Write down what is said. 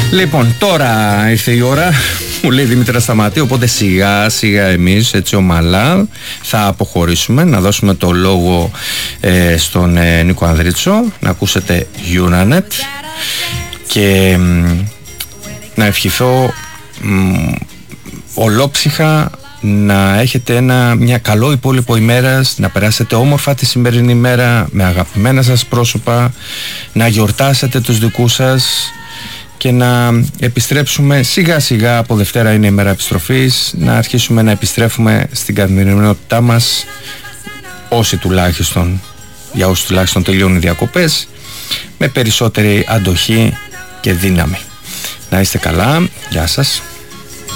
Λοιπόν, τώρα ήρθε η ώρα, μου λέει Δημήτρη Σταματή, οπότε σιγά σιγά εμείς έτσι ομαλά θα αποχωρήσουμε, να δώσουμε το λόγο στον Νίκο Ανδρίτσο, να ακούσετε Euronet και να ευχηθώ ολόψυχα να έχετε μια καλό υπόλοιπο ημέρας, να περάσετε όμορφα τη σημερινή ημέρα με αγαπημένα σας πρόσωπα, να γιορτάσετε τους δικούς σας και να επιστρέψουμε σιγά σιγά, από Δευτέρα είναι η μέρα επιστροφής, να αρχίσουμε να επιστρέφουμε στην καθημερινότητά μας, για όσοι τουλάχιστον τελειώνουν οι διακοπές, με περισσότερη αντοχή και δύναμη. Να είστε καλά, γεια σας.